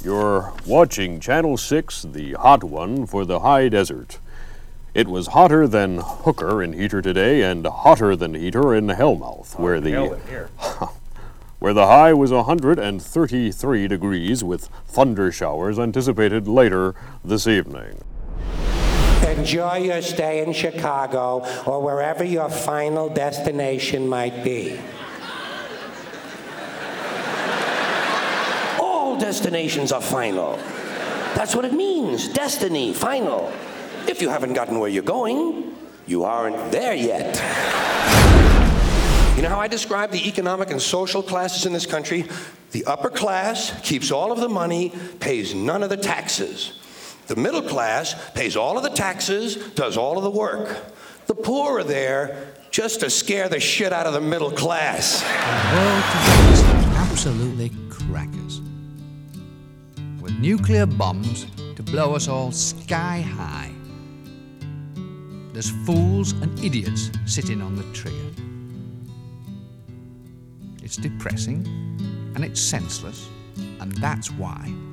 You're watching Channel 6, the hot one for the high desert. It was hotter than Hooker in Heater today and hotter than Heater in Hellmouth, where the high was 133 degrees with thunder showers anticipated later this evening. Enjoy your stay in Chicago or wherever your final destination might be. All destinations are final. That's what it means. Destiny, final. If you haven't gotten where you're going, you aren't there yet. You know how I describe the economic and social classes in this country? The upper class keeps all of the money, pays none of the taxes. The middle class pays all of the taxes, does all of the work. The poor are there just to scare the shit out of the middle class. The world today is absolutely crackers. With nuclear bombs to blow us all sky high. There's fools and idiots sitting on the trigger. It's depressing and it's senseless, and that's why